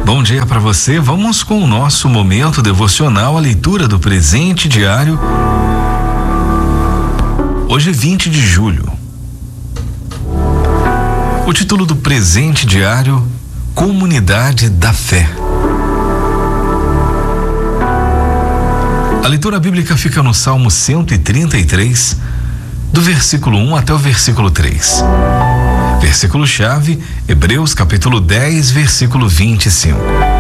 Bom dia para você. Vamos com o nosso momento devocional, a leitura do presente diário. Hoje é 20 de julho. O título do presente diário: Comunidade da Fé. A leitura bíblica fica no Salmo 133, do versículo 1 até o versículo 3. Versículo-chave, Hebreus capítulo 10, versículo 25.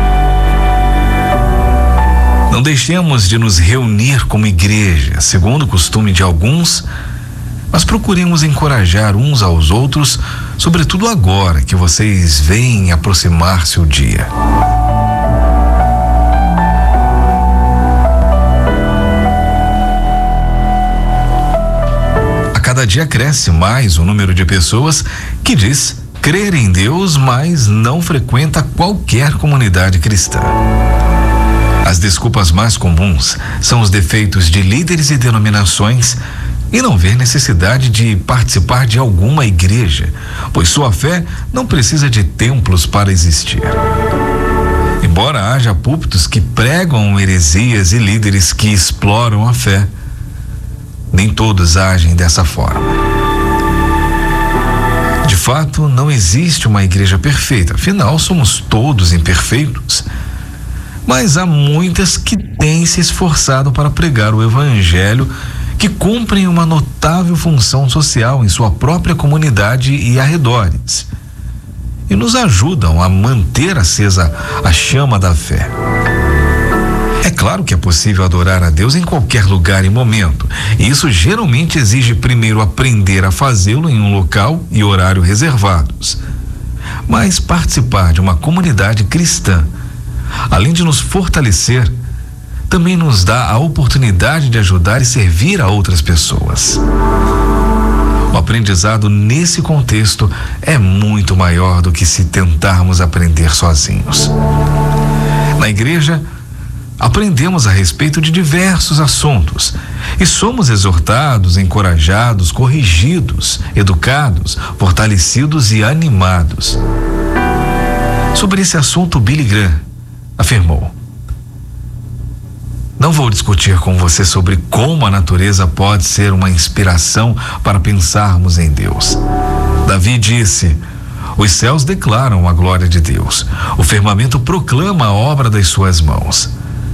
Não deixemos de nos reunir como igreja, segundo o costume de alguns, mas procuremos encorajar uns aos outros, sobretudo agora que vocês veem aproximar-se o dia. Cada dia cresce mais o número de pessoas que diz crer em Deus, mas não frequenta qualquer comunidade cristã. As desculpas mais comuns são os defeitos de líderes e denominações e não ver necessidade de participar de alguma igreja, pois sua fé não precisa de templos para existir. Embora haja púlpitos que pregam heresias e líderes que exploram a fé, nem todos agem dessa forma. De fato, não existe uma igreja perfeita, afinal somos todos imperfeitos. Mas há muitas que têm se esforçado para pregar o evangelho, que cumprem uma notável função social em sua própria comunidade e arredores, e nos ajudam a manter acesa a chama da fé. É claro que é possível adorar a Deus em qualquer lugar e momento, e isso geralmente exige primeiro aprender a fazê-lo em um local e horário reservados. Mas participar de uma comunidade cristã, além de nos fortalecer, também nos dá a oportunidade de ajudar e servir a outras pessoas. O aprendizado nesse contexto é muito maior do que se tentarmos aprender sozinhos. Na igreja, aprendemos a respeito de diversos assuntos e somos exortados, encorajados, corrigidos, educados, fortalecidos e animados. Sobre esse assunto, Billy Graham afirmou: não vou discutir com você sobre como a natureza pode ser uma inspiração para pensarmos em Deus. Davi disse: os céus declaram a glória de Deus, o firmamento proclama a obra das suas mãos.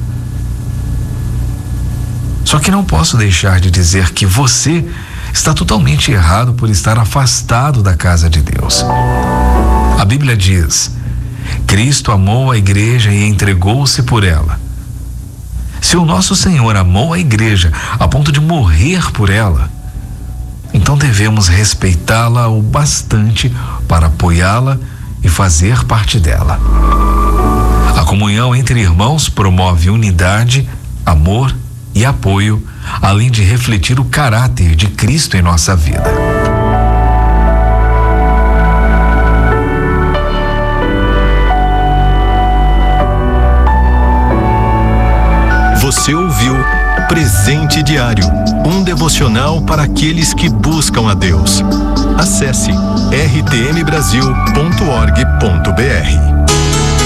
Só que não posso deixar de dizer que você está totalmente errado por estar afastado da casa de Deus. A Bíblia diz: Cristo amou a igreja e entregou-se por ela. Se o nosso Senhor amou a igreja a ponto de morrer por ela, então devemos respeitá-la o bastante para apoiá-la e fazer parte dela. A comunhão entre irmãos promove unidade, amor e apoio, além de refletir o caráter de Cristo em nossa vida. Você ouviu Presente Diário, um devocional para aqueles que buscam a Deus. Acesse rtmbrasil.org.br.